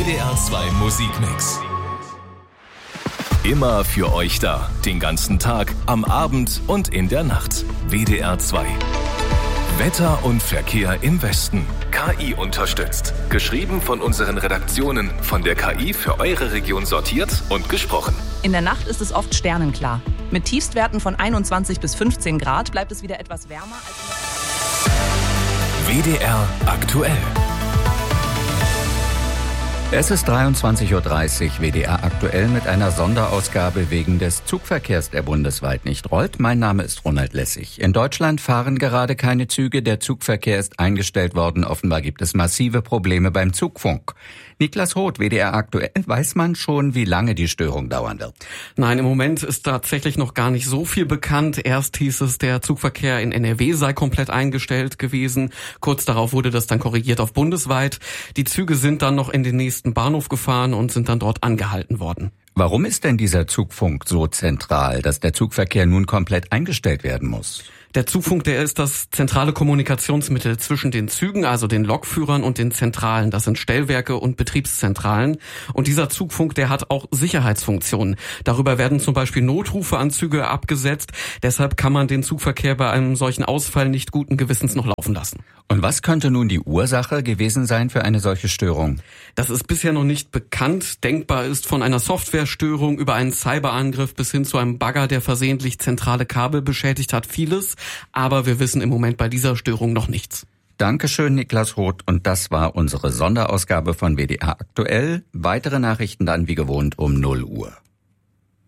WDR 2 Musikmix. Immer für euch da. Den ganzen Tag, am Abend und in der Nacht. WDR 2. Wetter und Verkehr im Westen. KI unterstützt. Geschrieben von unseren Redaktionen. Von der KI für eure Region sortiert und gesprochen. In der Nacht ist es oft sternenklar. Mit Tiefstwerten von 21 bis 15 Grad bleibt es wieder etwas wärmer als WDR aktuell. Es ist 23:30 Uhr, WDR aktuell mit einer Sonderausgabe wegen des Zugverkehrs, der bundesweit nicht rollt. Mein Name ist Ronald Lessig. In Deutschland fahren gerade keine Züge, der Zugverkehr ist eingestellt worden. Offenbar gibt es massive Probleme beim Zugfunk. Niklas Roth, WDR aktuell, weiß man schon, wie lange die Störung dauern wird? Nein, im Moment ist tatsächlich noch gar nicht so viel bekannt. Erst hieß es, der Zugverkehr in NRW sei komplett eingestellt gewesen. Kurz darauf wurde das dann korrigiert auf bundesweit. Die Züge sind dann noch in den nächsten Bahnhof gefahren und sind dann dort angehalten worden. Warum ist denn dieser Zugfunk so zentral, dass der Zugverkehr nun komplett eingestellt werden muss? Der Zugfunk, der ist das zentrale Kommunikationsmittel zwischen den Zügen, also den Lokführern und den Zentralen. Das sind Stellwerke und Betriebszentralen. Und dieser Zugfunk, der hat auch Sicherheitsfunktionen. Darüber werden zum Beispiel Notrufe an Züge abgesetzt. Deshalb kann man den Zugverkehr bei einem solchen Ausfall nicht guten Gewissens noch laufen lassen. Und was könnte nun die Ursache gewesen sein für eine solche Störung? Das ist bisher noch nicht bekannt. Denkbar ist von einer Softwarestörung über einen Cyberangriff bis hin zu einem Bagger, der versehentlich zentrale Kabel beschädigt hat, vieles. Aber wir wissen im Moment bei dieser Störung noch nichts. Dankeschön, Niklas Roth. Und das war unsere Sonderausgabe von WDR aktuell. Weitere Nachrichten dann wie gewohnt um 0 Uhr.